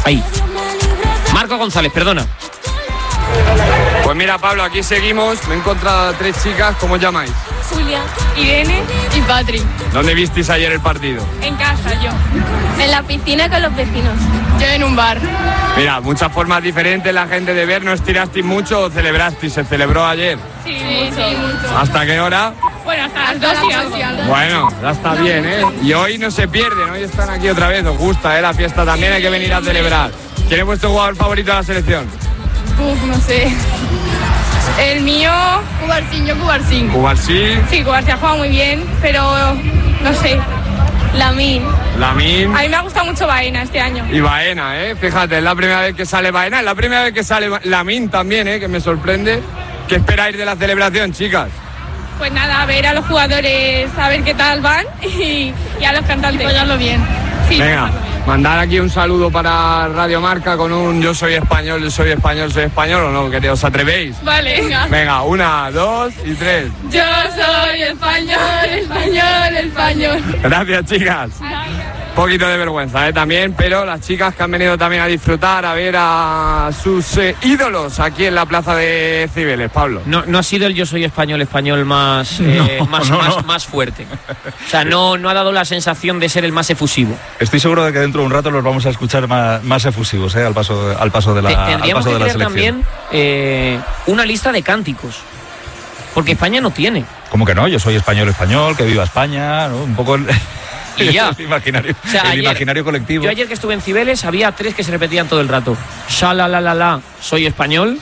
Ahí. Marco González, perdona. Pues mira, Pablo, aquí seguimos. Me he encontrado a 3 chicas. ¿Cómo os llamáis? Julia, Irene y Patri. ¿Dónde visteis ayer el partido? En casa, yo. En la piscina con los vecinos. Yo en un bar. Mira, muchas formas diferentes la gente de ver. ¿No estirasteis mucho o celebrasteis? ¿Se celebró ayer? Sí, mucho. ¿Hasta qué hora? Bueno, hasta las 2 y algo. Bueno, ya está bien, ¿eh? Y hoy no se pierden, hoy están aquí otra vez. Os gusta, ¿eh? La fiesta también, hay que venir a celebrar. ¿Quién es vuestro jugador favorito de la selección? No sé. El mío, Cubarsín. ¿Cubarsí? Sí, Cubarsín ha jugado muy bien, pero no sé. Lamine. A mí me ha gustado mucho Baena este año. Y Baena, ¿eh? Fíjate, es la primera vez que sale Baena, es la primera vez que sale Lamine también, ¿eh? Que me sorprende. ¿Qué esperáis de la celebración, chicas? Pues nada, a ver a los jugadores, a ver qué tal van y a los cantantes. Y apoyarlo bien. Sí, venga, mandar aquí un saludo para Radio Marca con un yo soy español, ¿o no? ¿Que os atrevéis? Vale, venga. Venga, 1, 2 y 3. Yo soy español. Gracias, chicas. Un poquito de vergüenza, también, pero las chicas que han venido también a disfrutar, a ver a sus ídolos aquí en la plaza de Cibeles, Pablo. No ha sido el yo soy español más fuerte. O sea, no ha dado la sensación de ser el más efusivo. Estoy seguro de que dentro de un rato los vamos a escuchar más efusivos, al paso de la Tendríamos que tener selección. también una lista de cánticos, porque España no tiene. ¿Cómo que no? Yo soy español, que viva España, ¿no? Un poco... Y ya. el imaginario colectivo. Yo ayer que estuve en Cibeles había 3 que se repetían todo el rato. Shalalala, soy español.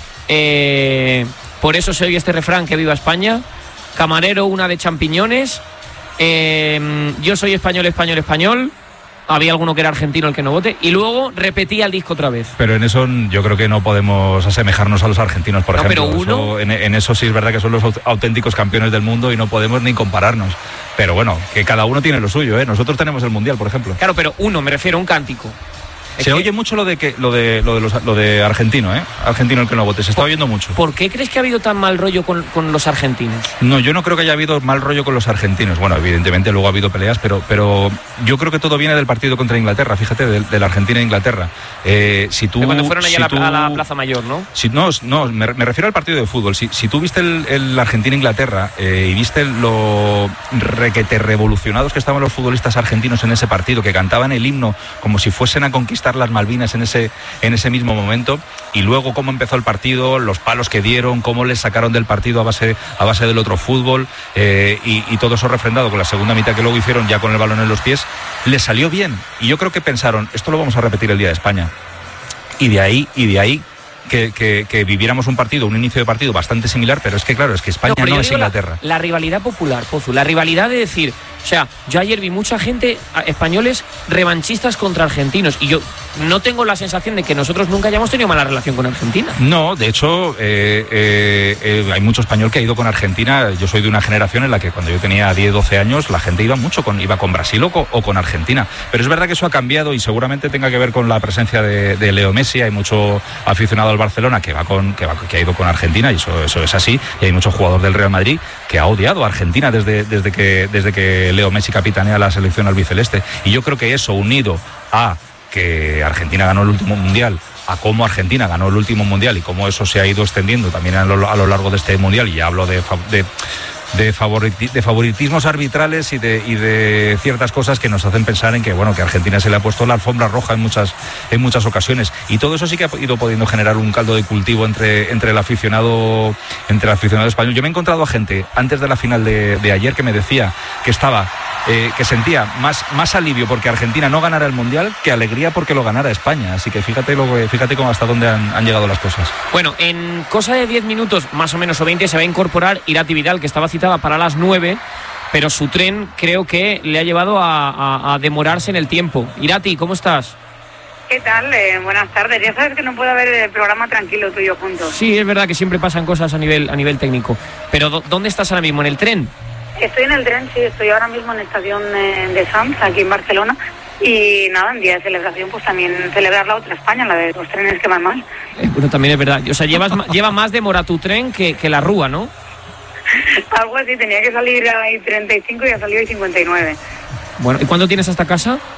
Por eso se oye este refrán, que viva España. Camarero, una de champiñones. Yo soy español. Había alguno que era argentino el que no vote. Y luego repetía el disco otra vez. Pero en eso yo creo que no podemos asemejarnos a los argentinos, por ejemplo. Pero en eso sí es verdad que son los auténticos campeones del mundo y no podemos ni compararnos. Pero bueno, que cada uno tiene lo suyo, ¿eh? Nosotros tenemos el Mundial, por ejemplo. Claro, pero me refiero a un cántico. Se oye mucho lo de argentino, ¿eh? Argentino el que no vote, se está oyendo mucho. ¿Por qué crees que ha habido tan mal rollo con los argentinos? No, yo no creo que haya habido mal rollo con los argentinos. Bueno, evidentemente luego ha habido peleas, pero yo creo que todo viene del partido contra Inglaterra, fíjate, de la Argentina e Inglaterra. Cuando fueron allá a la Plaza Mayor, ¿no? Me refiero al partido de fútbol. Si tú viste el Argentina-Inglaterra y viste lo requete revolucionados que estaban los futbolistas argentinos en ese partido, que cantaban el himno como si fuesen a conquistar las Malvinas en ese mismo momento, y luego cómo empezó el partido, los palos que dieron, cómo les sacaron del partido a base del otro fútbol, y todo eso refrendado con la segunda mitad que luego hicieron ya con el balón en los pies, les salió bien, y yo creo que pensaron, esto lo vamos a repetir el día de España, y de ahí que viviéramos un inicio de partido bastante similar, pero es que claro, es que España no es Inglaterra. La rivalidad popular, Pozu, la rivalidad de decir, o sea, yo ayer vi mucha gente, españoles revanchistas contra argentinos, y yo no tengo la sensación de que nosotros nunca hayamos tenido mala relación con Argentina. No, de hecho, hay mucho español que ha ido con Argentina. Yo soy de una generación en la que cuando yo tenía 10, 12 años, la gente iba con Brasil o con Argentina. Pero es verdad que eso ha cambiado y seguramente tenga que ver con la presencia de Leo Messi. Hay mucho aficionado al Barcelona que ha ido con Argentina, y eso es así. Y hay mucho jugador del Real Madrid que ha odiado a Argentina desde que Leo Messi capitanea la selección albiceleste. Y yo creo que eso, unido a que Argentina ganó el último mundial, a cómo Argentina ganó el último mundial y cómo eso se ha ido extendiendo también a lo largo de este mundial, y ya hablo de favoritismos arbitrales y de ciertas cosas que nos hacen pensar en que que Argentina se le ha puesto la alfombra roja en muchas ocasiones, y todo eso sí que ha ido pudiendo generar un caldo de cultivo entre el aficionado español. Yo me he encontrado a gente antes de la final de ayer que me decía que sentía más alivio porque Argentina no ganara el Mundial que alegría porque lo ganara España. Así que fíjate cómo hasta dónde han llegado las cosas. Bueno, en cosa de 10 minutos, más o menos, o 20, se va a incorporar Irati Vidal, que estaba citada para las 9, pero su tren creo que le ha llevado a demorarse en el tiempo. Irati, ¿cómo estás? ¿Qué tal? Buenas tardes. Ya sabes que no puedo ver el programa tranquilo tú y yo juntos. Sí, es verdad que siempre pasan cosas a nivel técnico. Pero ¿dónde estás ahora mismo? ¿En el tren? Estoy en el tren, sí. Estoy ahora mismo en la estación de Sants, aquí en Barcelona. Y nada, en día de celebración, pues también celebrar la otra España, la de los trenes que van mal. Bueno, también es verdad. O sea, lleva más demora tu tren que la Rúa, ¿no? Algo así, tenía que salir a 35 y ha salido a 59. Bueno, ¿y cuándo tienes hasta casa?